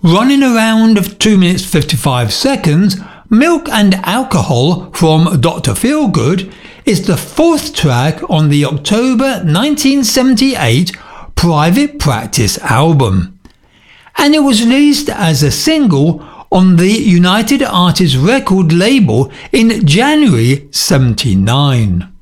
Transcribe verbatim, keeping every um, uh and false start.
Running around of two minutes fifty-five seconds, Milk and Alcohol from Doctor Feelgood is the fourth track on the October nineteen seventy-eight Private Practice album, and it was released as a single on the United Artists record label in January seventy-nine.